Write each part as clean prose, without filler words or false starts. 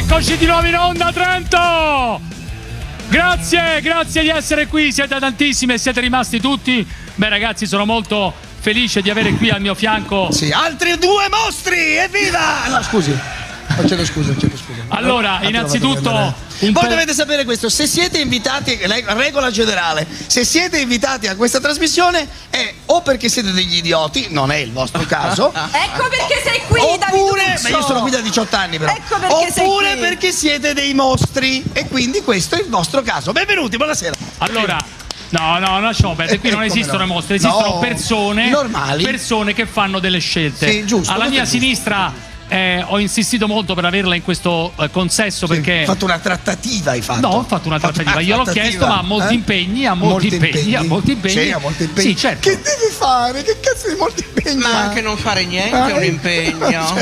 Eccoci di nuovo in onda, Trento! Grazie di essere qui, siete tantissimi e siete rimasti tutti. Beh ragazzi, sono molto felice di avere qui al mio fianco... Sì, altri due mostri, evviva! No, scusi. Chiedo scusa. Allora, innanzitutto... Voi dovete sapere questo, se siete invitati, regola generale, se siete invitati a questa trasmissione è o perché siete degli idioti, non è il vostro caso. Ecco perché sei qui, oppure, ma io sono qui da 18 anni però. Ecco perché sei oppure qui. perché siete dei mostri e quindi questo è il vostro caso. Benvenuti, buonasera. Allora... No, lasciamo perdere, qui non esistono mostri, esistono persone normali. Persone che fanno delle scelte. Sì, giusto. Alla mia sinistra ho insistito molto per averla in questo consesso perché... Hai fatto una trattativa, hai fatto? No, ho fatto una trattativa, io l'ho chiesto, ma ha molti impegni, ha molti impegni. Sì, ha molti impegni. Sì, certo. Che devi fare? Che cazzo di molti impegni? Ma anche non fare niente è un impegno.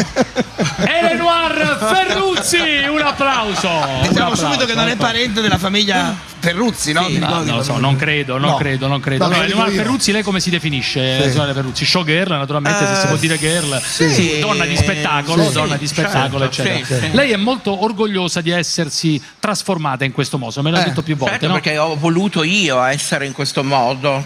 Elenoir Ferruzzi, un applauso. Diciamo subito che non è parente della famiglia Ferruzzi, no? Sì, non lo so, non credo. Allora, Elenoir Ferruzzi, lei come si definisce? Elenoir Ferruzzi, showgirl, naturalmente, se si può dire girl. Sì. Donna di spettacolo, certo, eccetera. sì. Lei è molto orgogliosa di essersi trasformata in questo modo, me l'ha detto più volte, Certo, no? perché ho voluto io essere in questo modo,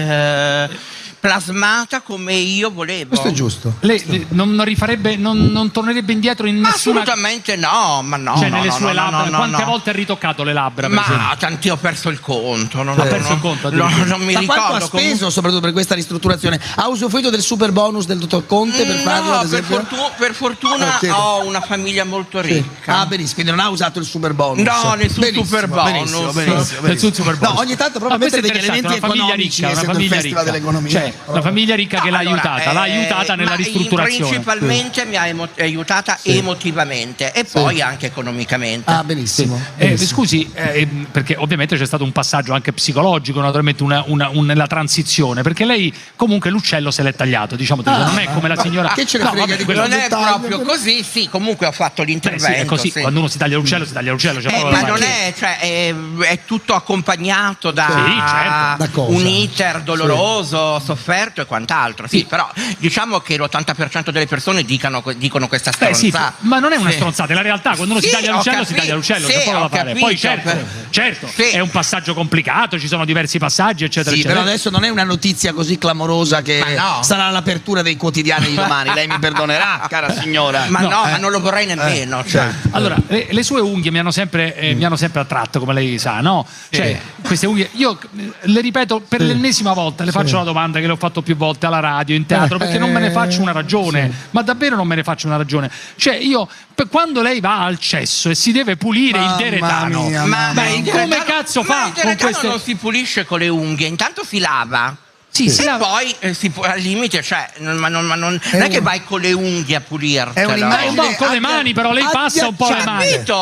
cioè plasmata come io volevo. Questo è giusto. Lei non rifarebbe, non tornerebbe indietro in nessuna... Assolutamente no, ma no. Cioè no, nelle no, sue no, labbra, no, quante no. volte ha ritoccato le labbra? Per esempio? Ma tanti ho perso il conto. Non perso il conto, non mi Ma ricordo. quanto ha speso soprattutto per questa ristrutturazione? Ha usufruito del super bonus del dottor Conte per farlo, ad esempio? per fortuna ho una famiglia molto ricca. Ah, benissimo, quindi non ha usato il super bonus. No, nessun super bonus. Nessun super bonus. No, ogni tanto proprio questo mette è degli elementi interessante, economici, una essendo il famiglia festival ricca. dell'economia. Cioè, una famiglia ricca che l'ha aiutata nella ma ristrutturazione. Principalmente mi ha aiutata emotivamente e poi anche economicamente. Ah, benissimo. Scusi, perché ovviamente c'è stato un passaggio anche psicologico, naturalmente nella transizione, perché lei comunque l'uccello se l'è tagliato, diciamo, non è come la signora... Che ce ne frega di quello? Non è proprio così, sì, comunque ho fatto l'intervento. Sì, è così, sì. quando uno si taglia l'uccello, c'è poco da Ma fare. non è, cioè, è tutto accompagnato da Sì, certo. un iter doloroso, sofferto e quant'altro. Sì, però diciamo che l'80% delle persone dicono questa stronzata. Ma non è una stronzata, è la realtà. Quando uno si taglia l'uccello, si taglia l'uccello, c'è poco da fare. Capito, Poi certo, è un passaggio complicato, ci sono diversi passaggi, eccetera, Sì, eccetera. però adesso non è una notizia così clamorosa che sarà l'apertura dei quotidiani di domani. Lei mi perdonerà, cara signora. Ma ma non lo vorrei nemmeno. Cioè. Allora, le sue unghie mi hanno sempre attratto, come lei sa, no? Cioè, queste unghie, io le ripeto per l'ennesima volta, le faccio una domanda che le ho fatto più volte alla radio, in teatro, perché non me ne faccio una ragione, ma davvero non me ne faccio una ragione. Cioè, io, quando lei va al cesso e si deve pulire il deretano, come cazzo fa con queste... non si pulisce con le unghie, intanto si lava. Sì, E poi al limite, cioè, non è che vai con le unghie a pulirtelo. È un'immagine con le mani, però lei passa un po' le mani. Capito?